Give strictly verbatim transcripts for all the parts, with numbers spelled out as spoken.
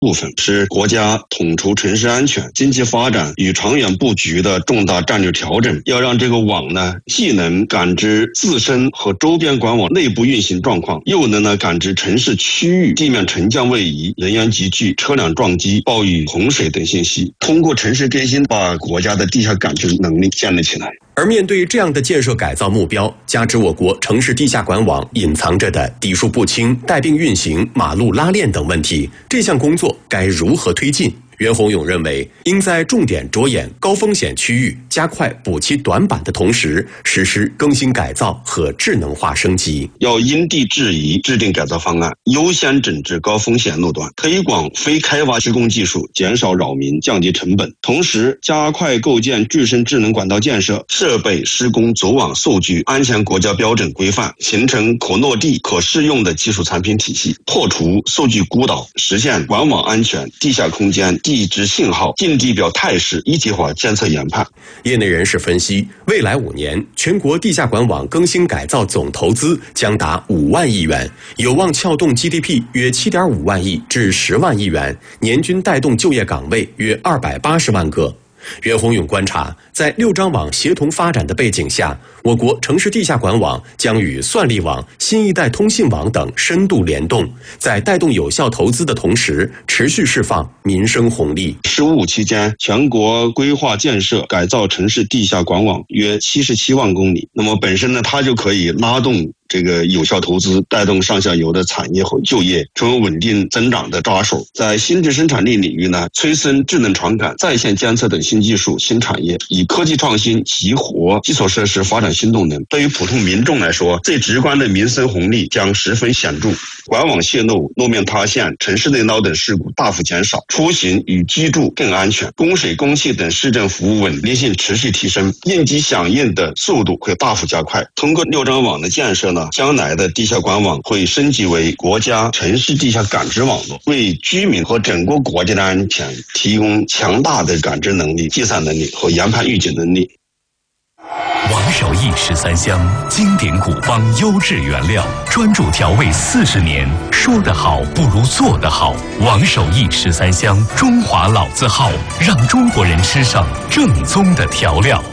部分，是国家统筹城市安全、经济发展与长远布局的重大战略调整。要让这个网呢，既能感知自身和周边管网内部运行状况，又能呢感知城市区域地面沉降位移、人员集聚、车辆撞击、暴雨、洪水等信息，通过城市更新把国家的地下感知能力建立起来。 而面对这样的建设改造目标，加之我国城市地下管网隐藏着的底数不清、带病运行、马路拉链等问题，这项工作该如何推进？袁宏勇认为，应在重点着眼高风险区域，加快补齐短板的同时，实施更新改造和智能化升级。 要因地制宜制定改造方案，优先整治高风险路段，推广非开挖施工技术，减少扰民，降低成本。同时，加快构建具身智能管道建设、设备施工走网数据安全国家标准规范，形成可落地、可适用的技术产品体系，破除数据孤岛，实现管网安全、地下空间、地质信号、近地表态势一体化监测研判。 业内人士分析，未来五年全国地下管网更新改造总投资将达五万亿元，有望撬动 G D P 约七点五万亿至十万亿元，年均带动就业岗位约二百八十万个。袁宏勇观察，在六张网协同发展的背景下，我国城市地下管网将与算力网、新一代通信网等深度联动，在带动有效投资的同时，持续释放民生红利。 十五期间，全国规划建设改造城市地下管网约七十七万公里，那么本身呢，它就可以拉动这个有效投资，带动上下游的产业和就业，成为稳定增长的抓手。在新质生产力领域呢，催生智能传感、在线监测等新技术、新产业，以科技创新激活基础设施发展新动能。对于普通民众来说，最直观的民生红利将十分显著。管网泄漏、路面塌陷、城市内涝等事故大幅减少，出行与居住更安全，供水、供气等市政服务稳定性持续提升，应急响应的速度会大幅加快。通过六张网的建设呢，将来的地下管网会升级为国家城市地下感知网络，为居民和整个国家的安全提供强大的感知能力、计算能力和研判预警能力。 王守义十三香，经典古方优质原料，专注调味四十年，说得好不如做得好。王守义十三香，中华老字号，让中国人吃上正宗的调料。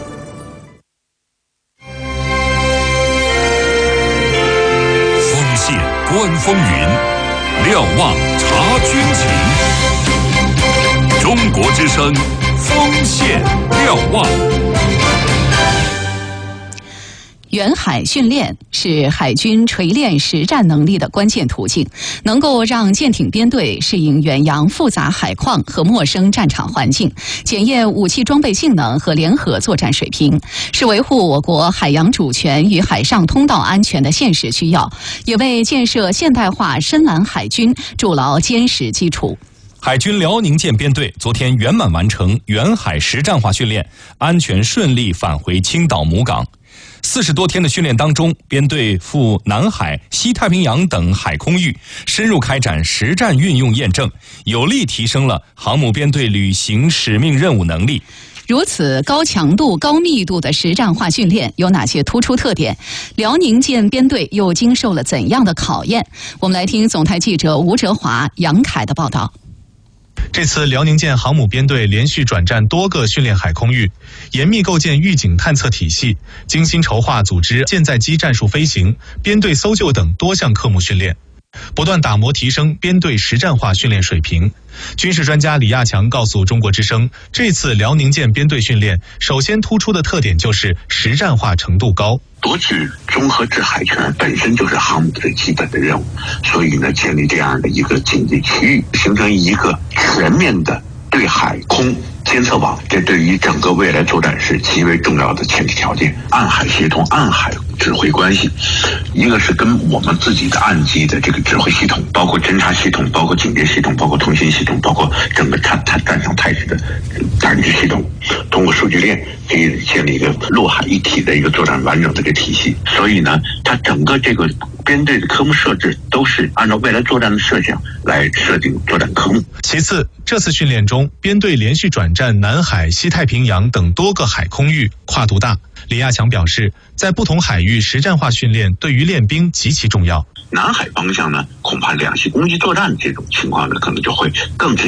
锋线观风云，瞭望察军情。中国之声，锋线瞭望。 远海训练是海军锤炼实战能力的关键途径，能够让舰艇编队适应远洋复杂海况和陌生战场环境，检验武器装备性能和联合作战水平，是维护我国海洋主权与海上通道安全的现实需要，也为建设现代化深蓝海军筑牢坚实基础。 海军辽宁舰编队昨天圆满完成远海实战化训练，安全顺利返回青岛母港。四十多天的训练当中，编队赴南海、西太平洋等海空域，深入开展实战运用验证，有力提升了航母编队履行使命任务能力。 如此高强度、高密度的实战化训练有哪些突出特点？辽宁舰编队又经受了怎样的考验？我们来听总台记者吴哲华、杨凯的报道。 这次辽宁舰航母编队连续转战多个训练海空域，严密构建预警探测体系，精心筹划组织舰载机战术飞行、编队搜救等多项科目训练，不断打磨提升编队实战化训练水平。军事专家李亚强告诉中国之声，这次辽宁舰编队训练首先突出的特点就是实战化程度高。 夺取综合制海权本身就是航母的基本的任务，所以呢，建立这样的一个警戒区域，形成一个全面的对海空监测网，这对于整个未来作战是极为重要的前提条件。暗海协同、暗海指挥关系，一个是跟我们自己的岸基的这个指挥系统，包括侦察系统，包括警戒系统，包括通信系统，包括整个战战战场态势的感知系统，通过数据链可以建立一个陆海一体的一个作战完整的一个体系。所以呢，它整个这个编队的科目设置都是按照未来作战的设想来设定作战科目。 其次，这次训练中，编队连续转战南海、西太平洋等多个海空域，跨度大。李亚强表示，在不同海域实战化训练对于练兵极其重要。 南海方向呢，恐怕两栖攻击作战这种情况呢，可能就会更